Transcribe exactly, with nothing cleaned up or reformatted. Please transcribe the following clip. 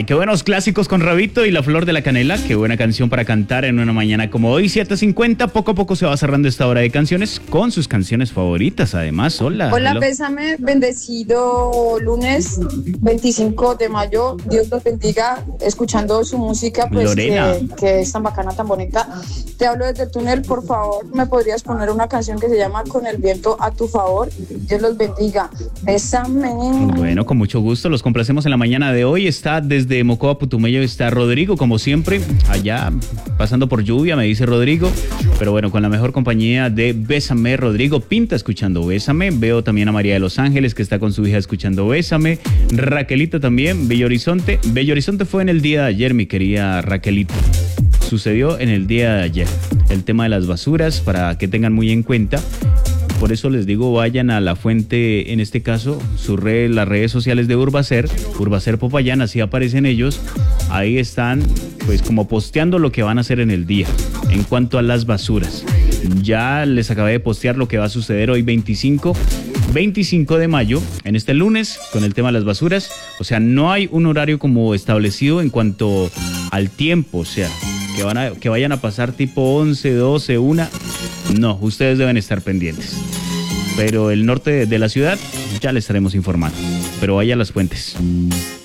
qué buenos clásicos con Rabito y La Flor de la Canela. Qué buena canción para cantar en una mañana como hoy, siete cincuenta. Poco a poco se va cerrando esta hora de canciones con sus canciones favoritas. Además, hola. Hola, hello. bésame, bendecido lunes veinticinco de mayo. Dios los bendiga, escuchando su música, pues Lorena. que, que es tan bacana, tan bonita. Te hablo desde el túnel, por favor, ¿me podrías poner una canción que se llama Con el viento a tu favor? Dios los bendiga. Bésame. Bueno, con mucho gusto, los complacemos en la mañana de hoy. Está desde Mocoa, Putumayo, está Rodrigo, como siempre, allá pasando por lluvia, me dice Rodrigo. Pero bueno, con la mejor compañía de Bésame. Rodrigo Pinta escuchando Bésame. Veo también a María de Los Ángeles, que está con su hija escuchando Bésame. Raquelita también, Bello Horizonte. Bello Horizonte fue en el día de ayer, mi querida Raquelita. Sucedió en el día de ayer. El tema de las basuras, para que tengan muy en cuenta. Por eso les digo, vayan a la fuente, en este caso, su red, las redes sociales de Urbacer, Urbacer Popayán, así aparecen ellos. Ahí están, pues, como posteando lo que van a hacer en el día, en cuanto a las basuras. Ya les acabé de postear lo que va a suceder hoy veinticinco de mayo, en este lunes, con el tema de las basuras. O sea, no hay un horario como establecido en cuanto al tiempo, o sea, que, van a, que vayan a pasar tipo once, doce, una. No, ustedes deben estar pendientes. Pero el norte de la ciudad ya les estaremos informando. Pero vaya a las fuentes.